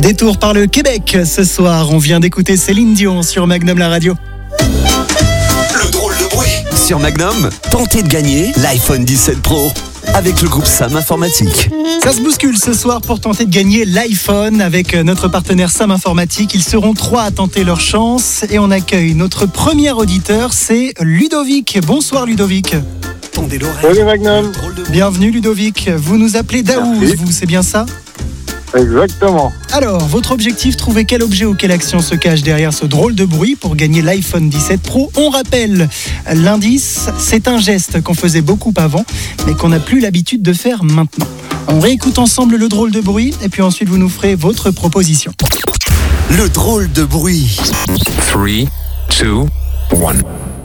Détour par le Québec ce soir. On vient d'écouter Céline Dion sur Magnum la radio. Le drôle de bruit. Sur Magnum, tentez de gagner l'iPhone 17 Pro avec le groupe Sam Informatique. Ça se bouscule ce soir pour tenter de gagner l'iPhone avec notre partenaire Sam Informatique. Ils seront 3 à tenter leur chance et on accueille notre premier auditeur, c'est Ludovic. Bonsoir Ludovic. Tendez l'oreille. Salut Magnum. Bienvenue Ludovic. Vous nous appelez Daouz, Merci. vous, c'est bien ça ? Exactement. Alors, votre objectif, trouver quel objet ou quelle action se cache derrière ce drôle de bruit pour gagner l'iPhone 17 Pro. On rappelle, l'indice, c'est un geste qu'on faisait beaucoup avant, mais qu'on n'a plus l'habitude de faire maintenant. On réécoute ensemble le drôle de bruit, et puis ensuite vous nous ferez votre proposition. Le drôle de bruit. 3, 2, 1.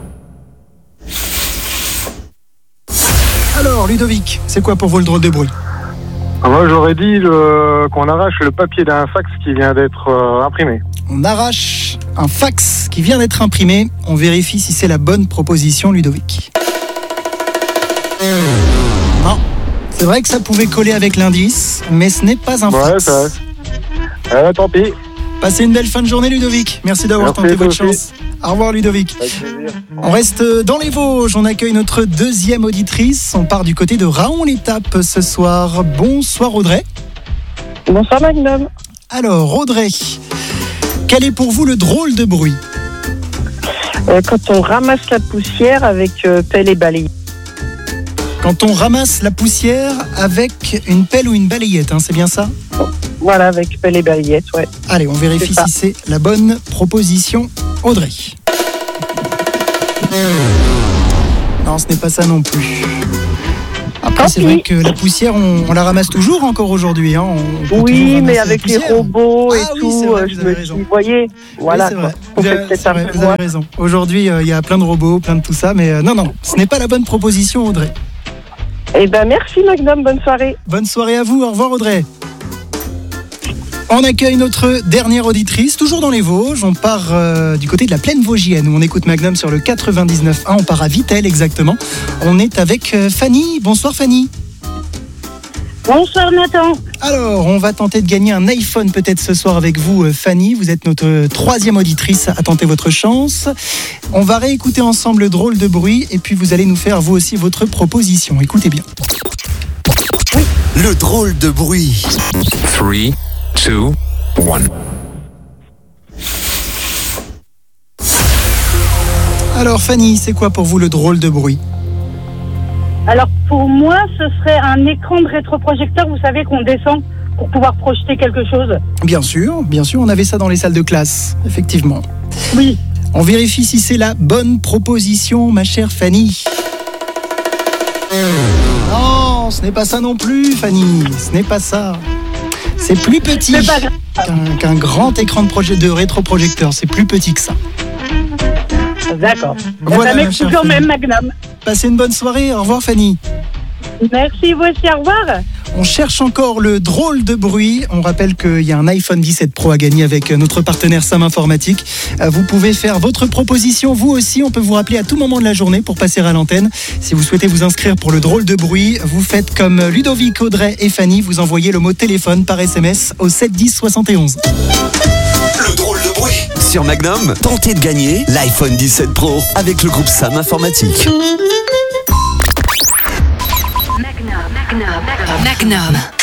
Alors, Ludovic, c'est quoi pour vous le drôle de bruit ? Moi j'aurais dit qu'on arrache le papier d'un fax qui vient d'être imprimé. On arrache un fax qui vient d'être imprimé. On vérifie si c'est la bonne proposition, Ludovic. Non, c'est vrai que ça pouvait coller avec l'indice, mais ce n'est pas un Ouais, fax. ça. Tant pis. Passez une belle fin de journée, Ludovic. Merci d'avoir Merci, tenté toi votre aussi. chance. Au revoir, Ludovic. Avec plaisir. On reste dans les Vosges. On accueille notre deuxième auditrice. On part du côté de Raon-l'Étape ce soir. Bonsoir, Audrey. Bonsoir Magnum. Alors, Audrey, quel est pour vous le drôle de bruit ? Quand on ramasse la poussière avec pelle et balayette. Quand on ramasse la poussière avec une pelle ou une balayette, hein, c'est bien ça ? Voilà, avec pelle et balayette, ouais. Allez, on vérifie C'est ça. si c'est la bonne proposition, Audrey. Non, ce n'est pas ça non plus. Après, Tant c'est pis. vrai que la poussière, on la ramasse toujours encore aujourd'hui. Hein. On peut toujours Oui, ramasser mais la avec les poussière. robots et Ah oui, tout, c'est vrai, je vous avez me raison. dis, voyez, voilà, Oui, c'est vrai. quoi. On fait peut-être C'est un vrai, peu vous moins. avez raison. Aujourd'hui, il y a plein de robots, plein de tout ça, mais non, ce n'est pas la bonne proposition, Audrey. Eh ben merci Magnum, bonne soirée. Bonne soirée à vous, au revoir Audrey. On accueille notre dernière auditrice, toujours dans les Vosges. On part du côté de la plaine vosgienne où on écoute Magnum sur le 99.1. On part à Vittel exactement. On est avec Fanny. Bonsoir Fanny. Bonsoir Nathan. Alors, on va tenter de gagner un iPhone peut-être ce soir avec vous Fanny. Vous êtes notre troisième auditrice à tenter votre chance. On va réécouter ensemble le drôle de bruit et puis vous allez nous faire vous aussi votre proposition. Écoutez bien. Le drôle de bruit. 3, 2, 1. Alors Fanny, c'est quoi pour vous le drôle de bruit ? Alors pour moi, ce serait un écran de rétroprojecteur, vous savez, qu'on descend pour pouvoir projeter quelque chose. Bien sûr, on avait ça dans les salles de classe, effectivement. Oui. On vérifie si c'est la bonne proposition, ma chère Fanny. Non, ce n'est pas ça non plus, Fanny. Ce n'est pas ça. C'est plus petit C'est pas grave. qu'un grand écran de rétroprojecteur. C'est plus petit que ça. D'accord. Voilà, Ça ma m'explique chère quand même, Fanny. Magnum. Passez une bonne soirée. Au revoir, Fanny. Merci, vous aussi, au revoir. On cherche encore le drôle de bruit. On rappelle qu'il y a un iPhone 17 Pro à gagner avec notre partenaire Sam Informatique. Vous pouvez faire votre proposition, vous aussi. On peut vous rappeler à tout moment de la journée pour passer à l'antenne. Si vous souhaitez vous inscrire pour le drôle de bruit, vous faites comme Ludovic, Audrey et Fanny. Vous envoyez le mot téléphone par SMS au 7 10 71. Le drôle de bruit. Sur Magnum, tentez de gagner l'iPhone 17 Pro avec le groupe Sam Informatique. Magnum.